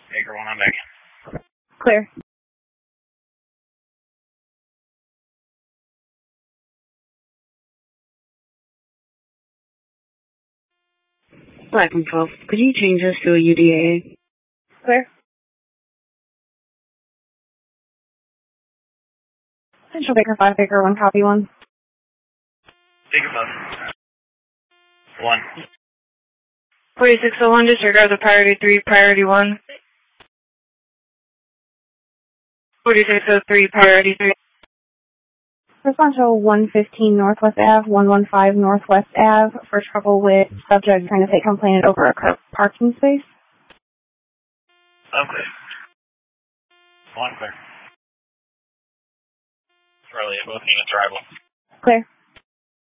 Baker 1 on back. Clear. Black and 12. Could you change this to a UDA? Clear. Central Baker 5, Baker 1, copy 1. Baker 5. 1. 4601, disregard the priority 3, priority 1. 4603, priority 3. Respond to 115 Northwest Ave, 115 Northwest Ave for trouble with subject trying to take complaint over a parking space. Okay. 1 clear. Charlie, both units arrival. Clear.